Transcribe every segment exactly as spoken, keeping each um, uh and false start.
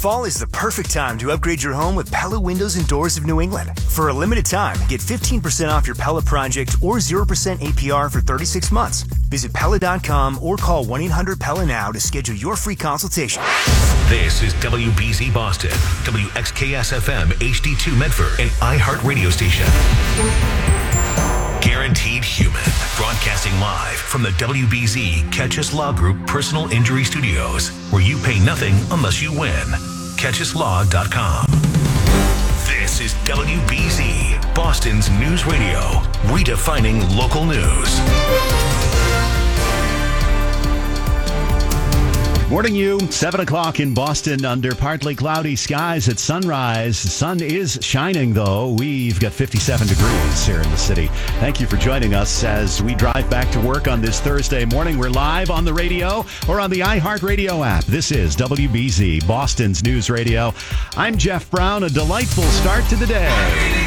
Fall is the perfect time to upgrade your home with Pella Windows and Doors of New England. For a limited time, get fifteen percent off your Pella project or zero percent A P R for thirty-six months. Visit Pella dot com or call one eight hundred Pella now to schedule your free consultation. This is W B Z Boston, W X K S F M H D two Medford, and iHeart Radio Station. Guaranteed Human, broadcasting live from the W B Z Catch Us Law Group Personal Injury Studios, where you pay nothing unless you win. catch us law dot com. This is W B Z, Boston's news radio, redefining local news. Morning, you. seven o'clock in Boston under partly cloudy skies at sunrise. The sun is shining, though. We've got fifty-seven degrees here in the city. Thank you for joining us as we drive back to work on this Thursday morning. We're live on the radio or on the iHeart Radio app. This is W B Z, Boston's news radio. I'm Jeff Brown. A delightful start to the day.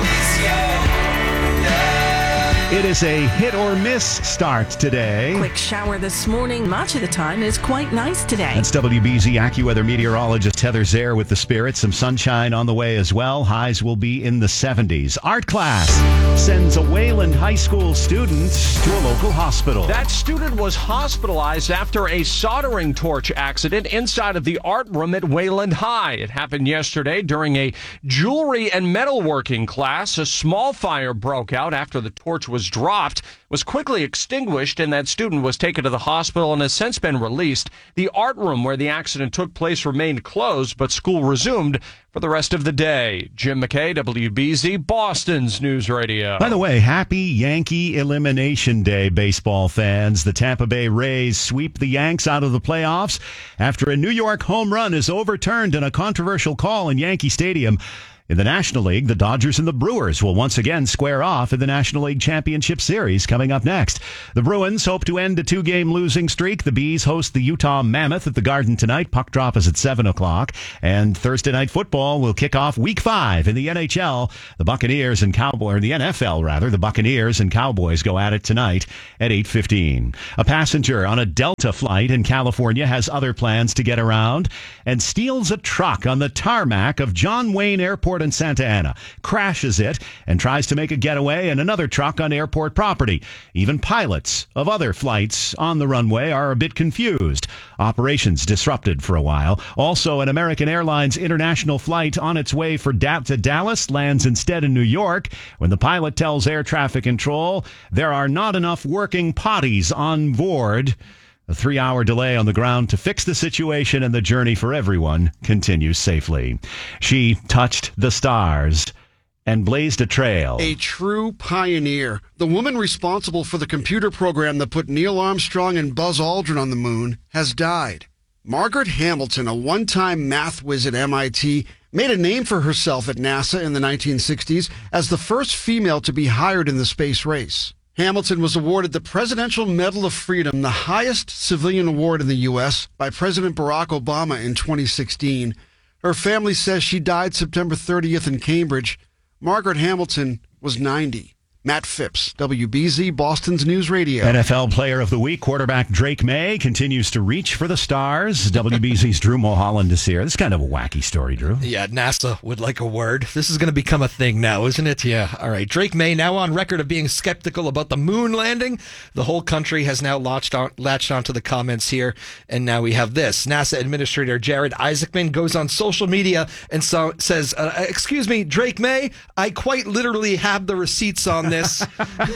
It is a hit or miss start today. Quick shower this morning. Much of the time is quite nice today. It's W B Z AccuWeather meteorologist Heather Zare with the Spirit. Some sunshine on the way as well. Highs will be in the seventies. Art class sends a Wayland High School student to a local hospital. That student was hospitalized after a soldering torch accident inside of the art room at Wayland High. It happened yesterday during a jewelry and metalworking class. A small fire broke out after the torch was dropped, was quickly extinguished, and that student was taken to the hospital and has since been released. The art room where the accident took place remained closed, but school resumed for the rest of the day. Jim McKay, W B Z, Boston's News Radio. By the way, happy Yankee Elimination Day, baseball fans. The Tampa Bay Rays sweep the Yanks out of the playoffs after a New York home run is overturned in a controversial call in Yankee Stadium. In the National League, the Dodgers and the Brewers will once again square off in the National League Championship Series coming up next. The Bruins hope to end a two-game losing streak. The Bees host the Utah Mammoth at the Garden tonight. Puck drop is at seven o'clock. And Thursday Night Football will kick off Week five in the N H L. The Buccaneers and Cowboys, or the N F L rather, the Buccaneers and Cowboys go at it tonight at eight fifteen. A passenger on a Delta flight in California has other plans to get around and steals a truck on the tarmac of John Wayne Airport in Santa Ana, crashes it, and tries to make a getaway in another truck on airport property. Even pilots of other flights on the runway are a bit confused. Operations disrupted for a while. Also, an American Airlines international flight on its way for da- to Dallas lands instead in New York when the pilot tells air traffic control there are not enough working potties on board. A three-hour delay on the ground to fix the situation, and the journey for everyone continues safely. She touched the stars and blazed a trail. A true pioneer. The woman responsible for the computer program that put Neil Armstrong and Buzz Aldrin on the moon has died. Margaret Hamilton, a one-time math whiz at M I T, made a name for herself at NASA in the nineteen sixties as the first female to be hired in the space race. Hamilton was awarded the Presidential Medal of Freedom, the highest civilian award in the U S, by President Barack Obama in twenty sixteen. Her family says she died September thirtieth in Cambridge. Margaret Hamilton was ninety. Matt Phipps, W B Z, Boston's News Radio. N F L Player of the Week, quarterback Drake May continues to reach for the stars. W B Z's Drew Mulholland is here. This is kind of a wacky story, Drew. Yeah, NASA would like a word. This is going to become a thing now, isn't it? Yeah. All right. Drake May now on record of being skeptical about the moon landing. The whole country has now latched, on, latched onto the comments here. And now we have this. NASA Administrator Jared Isaacman goes on social media and so, says, uh, excuse me, Drake May, I quite literally have the receipts on this. This.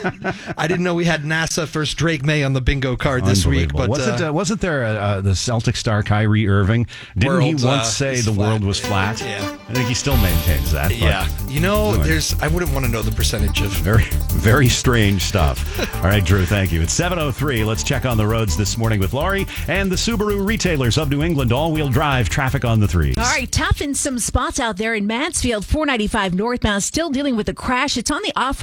I didn't know we had NASA first Drake May on the bingo card this week. But wasn't, uh, uh, wasn't there uh, uh, the Celtic star Kyrie Irving? Didn't he once uh, say the flat. world was flat? Yeah. I think he still maintains that. Yeah. You know, anyway. there's. I wouldn't want to know the percentage of. Very, very strange stuff. All right, Drew, thank you. It's seven oh three. Let's check on the roads this morning with Laurie and the Subaru retailers of New England. All-wheel drive traffic on the threes. All right, tough in some spots out there in Mansfield, four ninety-five northbound, still dealing with a crash. It's on the off-ramp to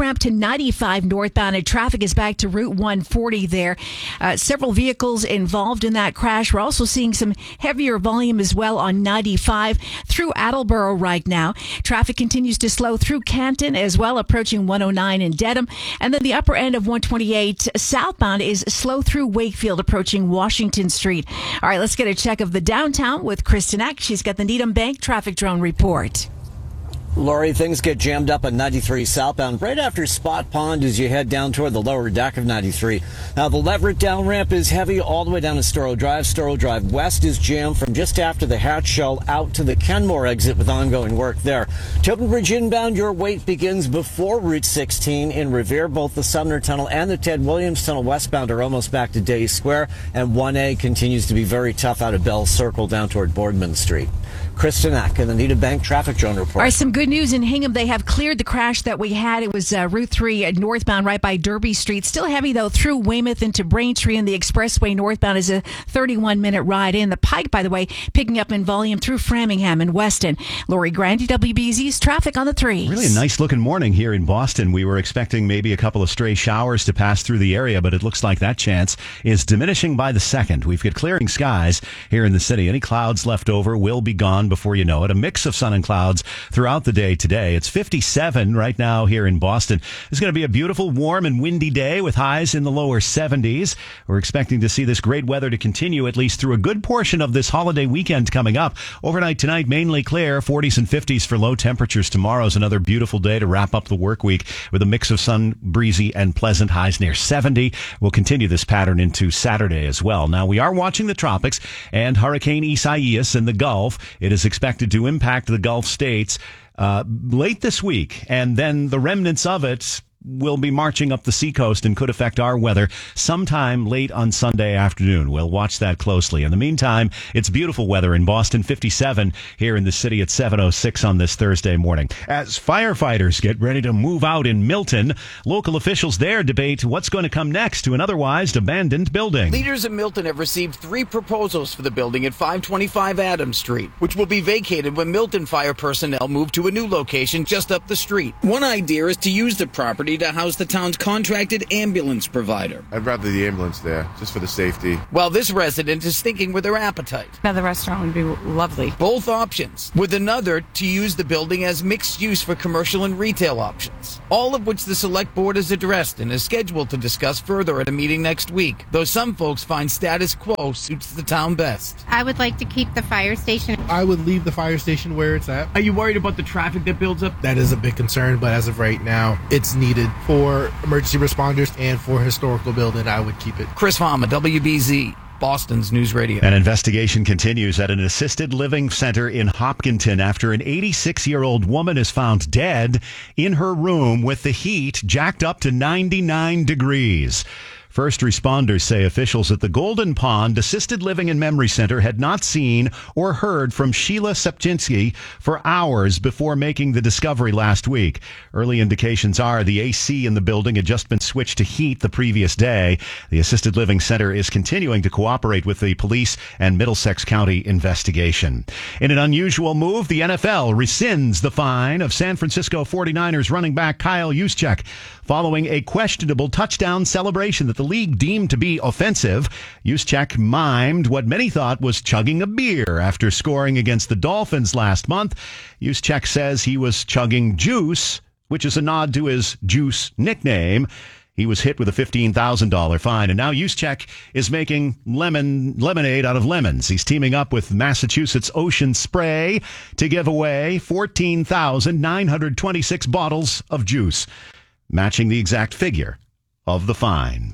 ninety-five northbound, and traffic is back to Route one forty there. Uh, several vehicles involved in that crash. We're also seeing some heavier volume as well on ninety-five through Attleboro right now. Traffic continues to slow through Canton as well, approaching one oh nine in Dedham. And then the upper end of one twenty-eight southbound is slow through Wakefield, approaching Washington Street. All right, let's get a check of the downtown with Kristen Eck. She's got the Needham Bank traffic drone report. Lori, things get jammed up on ninety-three southbound right after Spot Pond as you head down toward the lower deck of ninety-three. Now, the Leverett down ramp is heavy all the way down to Storrow Drive. Storrow Drive West is jammed from just after the Hatch Shell out to the Kenmore exit with ongoing work there. Tilton Bridge inbound, your wait begins before Route sixteen in Revere. Both the Sumner Tunnel and the Ted Williams Tunnel westbound are almost back to Day Square, and one A continues to be very tough out of Bell Circle down toward Boardman Street. Kristen Eck in the Needham Bank traffic drone report. All right, some good news in Hingham. They have cleared the crash that we had. It was uh, Route three northbound right by Derby Street. Still heavy, though, through Weymouth into Braintree, and the expressway northbound is a thirty-one minute ride in. The Pike, by the way, picking up in volume through Framingham and Weston. Lori Grandi, W B Z's traffic on the threes. Really a nice looking morning here in Boston. We were expecting maybe a couple of stray showers to pass through the area, but it looks like that chance is diminishing by the second. We've got clearing skies here in the city. Any clouds left over will be gone before you know it. A mix of sun and clouds throughout the day today. It's fifty-seven right now here in Boston. It's going to be a beautiful, warm and windy day with highs in the lower seventies. We're expecting to see this great weather to continue at least through a good portion of this holiday weekend coming up. Overnight tonight, mainly clear, forties and fifties for low temperatures. Tomorrow's another beautiful day to wrap up the work week with a mix of sun, breezy and pleasant, highs near seventy. We'll continue this pattern into Saturday as well. Now, we are watching the tropics and Hurricane Isaias in the Gulf. It is expected to impact the Gulf states uh, late this week, and then the remnants of it will be marching up the seacoast and could affect our weather sometime late on Sunday afternoon. We'll watch that closely. In the meantime, it's beautiful weather in Boston, fifty-seven here in the city at seven oh six on this Thursday morning. As firefighters get ready to move out in Milton, local officials there debate what's going to come next to an otherwise abandoned building. Leaders in Milton have received three proposals for the building at five twenty-five Adams Street, which will be vacated when Milton fire personnel move to a new location just up the street. One idea is to use the property to house the town's contracted ambulance provider. I'd rather the ambulance there, just for the safety. While this resident is thinking with her appetite. Another restaurant would be lovely. Both options, with another to use the building as mixed use for commercial and retail options. All of which the select board has addressed and is scheduled to discuss further at a meeting next week, though some folks find status quo suits the town best. I would like to keep the fire station. I would leave the fire station where it's at. Are you worried about the traffic that builds up? That is a big concern, but as of right now, it's needed for emergency responders and for historical building. I would keep it. Chris Fama, W B Z, Boston's News Radio. An investigation continues at an assisted living center in Hopkinton after an eighty-six-year-old woman is found dead in her room with the heat jacked up to ninety-nine degrees. First responders say officials at the Golden Pond Assisted Living and Memory Center had not seen or heard from Sheila Sepczynski for hours before making the discovery last week. Early indications are the A C in the building had just been switched to heat the previous day. The Assisted Living Center is continuing to cooperate with the police and Middlesex County investigation. In an unusual move, the N F L rescinds the fine of San Francisco forty-niners running back Kyle Juszczyk following a questionable touchdown celebration that the league deemed to be offensive. Juszczyk mimed what many thought was chugging a beer after scoring against the Dolphins last month. Juszczyk says he was chugging juice, which is a nod to his Juice nickname. He was hit with a fifteen thousand dollars fine, and now Juszczyk is making lemon lemonade out of lemons. He's teaming up with Massachusetts Ocean Spray to give away fourteen thousand nine hundred twenty-six bottles of juice, matching the exact figure of the fine.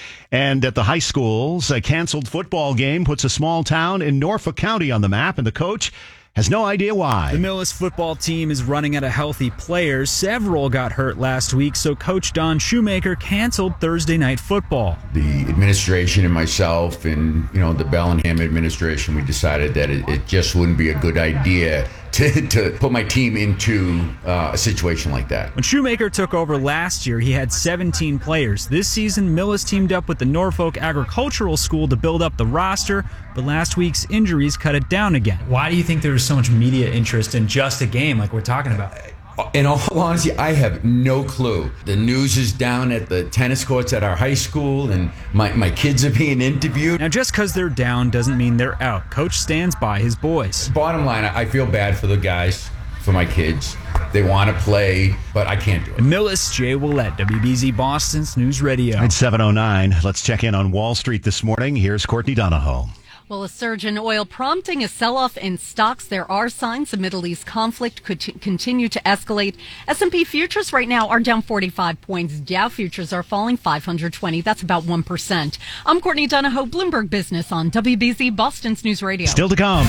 And at the high schools, a canceled football game puts a small town in Norfolk County on the map, and the coach has no idea why. The Millis football team is running out of healthy players. Several got hurt last week, so Coach Don Shoemaker canceled Thursday night football. The administration and myself and, you know, the Bellingham administration, we decided that it, it just wouldn't be a good idea to, to put my team into uh, a situation like that. When Shoemaker took over last year, he had seventeen players. This season, Millis teamed up with the Norfolk Agricultural School to build up the roster, but last week's injuries cut it down again. Why do you think there was so much media interest in just a game like we're talking about? In all honesty, I have no clue. The news is down at the tennis courts at our high school, and my, my kids are being interviewed. Now, just because they're down doesn't mean they're out. Coach stands by his boys. Bottom line, I feel bad for the guys, for my kids. They want to play, but I can't do it. Millis, Jay Willett, W B Z Boston's News Radio. It's seven oh nine. Let's check in on Wall Street this morning. Here's Courtney Donahoe. Well, a surge in oil prompting a sell-off in stocks. There are signs the Middle East conflict could t- continue to escalate. S and P futures right now are down forty-five points. Dow futures are falling five hundred twenty. That's about one percent. I'm Courtney Donahoe, Bloomberg Business on W B Z Boston's News Radio. Still to come.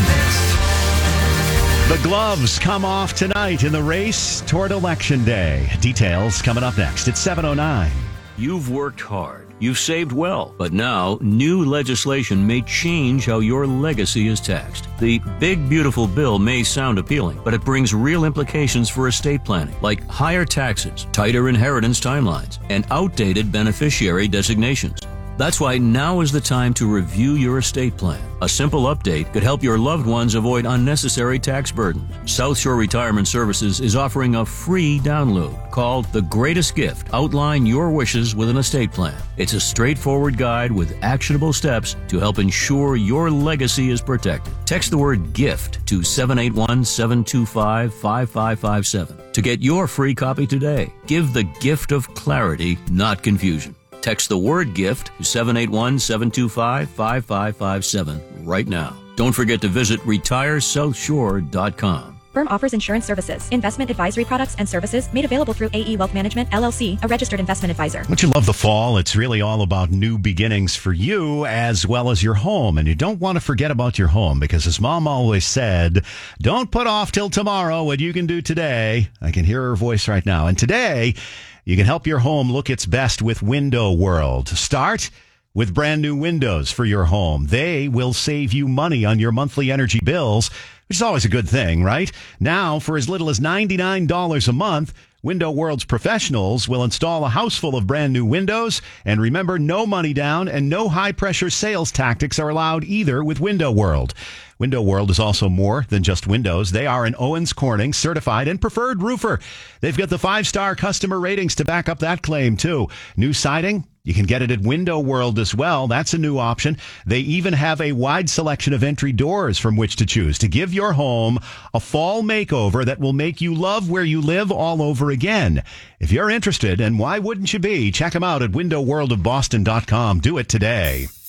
The gloves come off tonight in the race toward Election Day. Details coming up next. It's seven oh nine. You've worked hard. You've saved well. But now, new legislation may change how your legacy is taxed. The big, beautiful bill may sound appealing, but it brings real implications for estate planning, like higher taxes, tighter inheritance timelines, and outdated beneficiary designations. That's why now is the time to review your estate plan. A simple update could help your loved ones avoid unnecessary tax burdens. South Shore Retirement Services is offering a free download called The Greatest Gift. Outline your wishes with an estate plan. It's a straightforward guide with actionable steps to help ensure your legacy is protected. Text the word GIFT to seven eight one, seven two five, five five five seven to get your free copy today. Give the gift of clarity, not confusion. Text the word GIFT to seven eight one, seven two five, five five five seven right now. Don't forget to visit retire south shore dot com. Firm offers insurance services, investment advisory products and services made available through A E Wealth Management, L L C, a registered investment advisor. Don't you love the fall? It's really all about new beginnings for you as well as your home. And you don't want to forget about your home because, as Mom always said, don't put off till tomorrow what you can do today. I can hear her voice right now. And today, you can help your home look its best with Window World. Start with brand new windows for your home. They will save you money on your monthly energy bills, which is always a good thing, right? Now, for as little as ninety-nine dollars a month, Window World's professionals will install a house full of brand new windows. And remember, no money down and no high-pressure sales tactics are allowed either with Window World. Window World is also more than just windows. They are an Owens Corning certified and preferred roofer. They've got the five-star customer ratings to back up that claim, too. New siding? You can get it at Window World as well. That's a new option. They even have a wide selection of entry doors from which to choose to give your home a fall makeover that will make you love where you live all over again. If you're interested, and why wouldn't you be, check them out at window world of boston dot com. Do it today.